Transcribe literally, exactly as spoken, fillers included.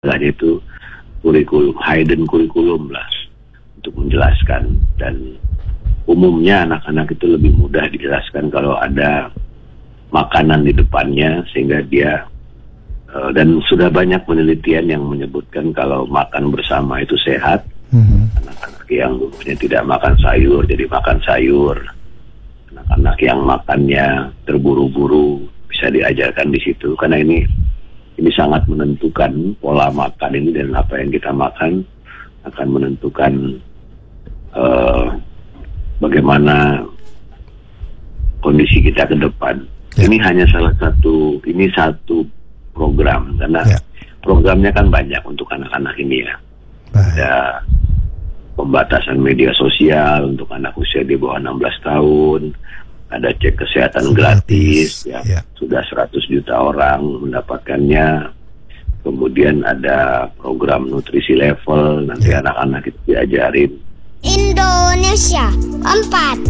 istilahnya itu kurikulum, hidden kurikulum lah untuk menjelaskan. Dan umumnya anak-anak itu lebih mudah dijelaskan kalau ada makanan di depannya, sehingga dia uh, dan sudah banyak penelitian yang menyebutkan kalau makan bersama itu sehat. Mm-hmm. Anak-anak yang umumnya tidak makan sayur jadi makan sayur, anak-anak yang makannya terburu-buru bisa diajarkan di situ, karena ini ini sangat menentukan pola makan ini, dan apa yang kita makan akan menentukan uh, bagaimana kondisi kita ke depan. Ya. Ini hanya salah satu, ini satu program, karena ya. Programnya kan banyak untuk anak-anak ini ya. Baik. Ada pembatasan media sosial untuk anak usia di bawah enam belas tahun, ada cek kesehatan gratis, ya. Ya. Sudah seratus juta orang mendapatkannya. Kemudian ada program nutrisi level, nanti ya. Anak-anak itu diajarin. Indonesia empat.